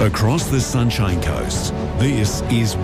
Across the Sunshine Coast, this is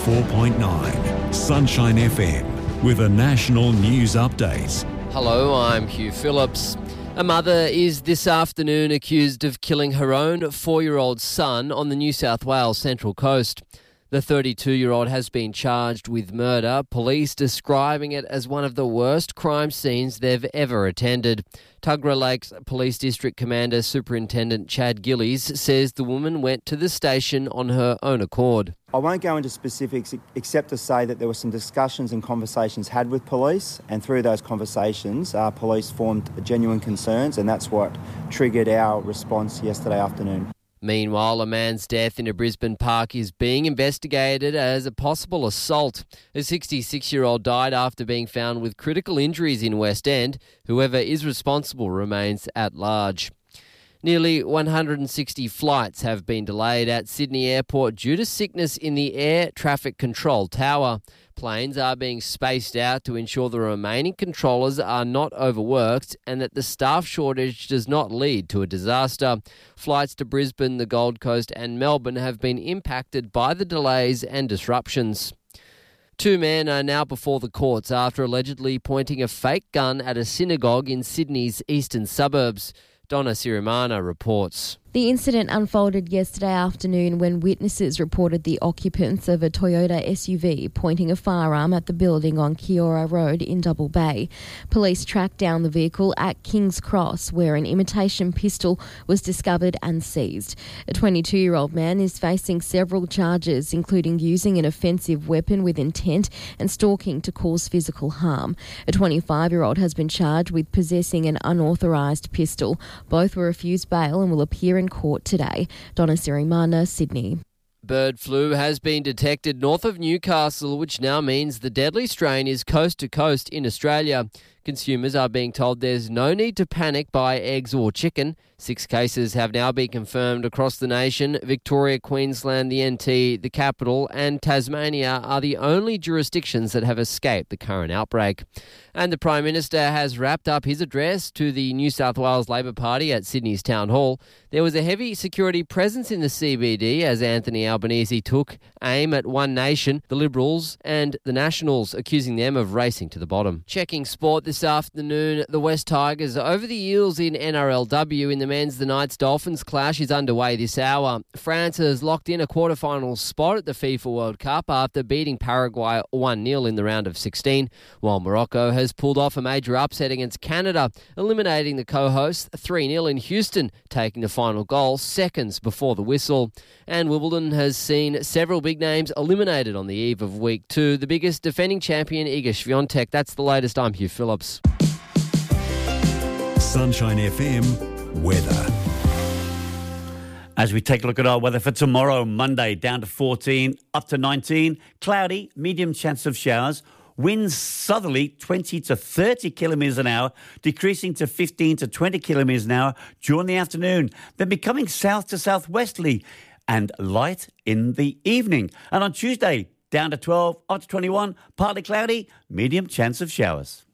104.9 Sunshine FM with a national news update. Hello, I'm Hugh Phillips. A mother is this afternoon accused of killing her own 4-year-old son on the New South Wales Central Coast. The 32-year-old has been charged with murder, police describing it as one of the worst crime scenes they've ever attended. Tuggerah Lakes Police District Commander Superintendent Chad Gillies says the woman went to the station on her own accord. I won't go into specifics except to say that there were some discussions and conversations had with police, and through those conversations, police formed genuine concerns, and that's what triggered our response yesterday afternoon. Meanwhile, a man's death in a Brisbane park is being investigated as a possible assault. A 66-year-old died after being found with critical injuries in West End. Whoever is responsible remains at large. Nearly 160 flights have been delayed at Sydney Airport due to sickness in the air traffic control tower. Planes are being spaced out to ensure the remaining controllers are not overworked and that the staff shortage does not lead to a disaster. Flights to Brisbane, the Gold Coast and Melbourne have been impacted by the delays and disruptions. 2 men are now before the courts after allegedly pointing a fake gun at a synagogue in Sydney's eastern suburbs. Donna Sirimana reports. The incident unfolded yesterday afternoon when witnesses reported the occupants of a Toyota SUV pointing a firearm at the building on Kiora Road in Double Bay. Police tracked down the vehicle at King's Cross, where an imitation pistol was discovered and seized. A 22-year-old man is facing several charges, including using an offensive weapon with intent and stalking to cause physical harm. A 25-year-old has been charged with possessing an unauthorised pistol. Both were refused bail and will appear in court today. Donna Sirimana, Sydney. Bird flu has been detected north of Newcastle, which now means the deadly strain is coast to coast in Australia. Consumers are being told there's no need to panic buy eggs or chicken. 6 cases have now been confirmed across the nation. Victoria, Queensland, the NT, the capital and Tasmania are the only jurisdictions that have escaped the current outbreak. And the Prime Minister has wrapped up his address to the New South Wales Labor Party at Sydney's Town Hall. There was a heavy security presence in the CBD as Anthony Albanese took aim at One Nation, the Liberals and the Nationals, accusing them of racing to the bottom. Checking sport this afternoon, the West Tigers over the Eels in NRLW. In the men's, the Knights Dolphins clash is underway this hour. France has locked in a quarterfinal spot at the FIFA World Cup after beating Paraguay 1-0 in the round of 16, while Morocco has pulled off a major upset against Canada, eliminating the co-hosts 3-0 in Houston, taking the final goal seconds before the whistle. And Wimbledon has seen several big names eliminated on the eve of Week 2. The biggest defending champion, Iga Swiatek. That's the latest. I'm Hugh Phillips. Sunshine FM weather. As we take a look at our weather for tomorrow, Monday, down to 14, up to 19, cloudy, medium chance of showers, winds southerly 20 to 30 kilometres an hour, decreasing to 15 to 20 kilometres an hour during the afternoon, then becoming south to southwesterly and light in the evening. And on Tuesday, down to 12, up to 21, partly cloudy, medium chance of showers.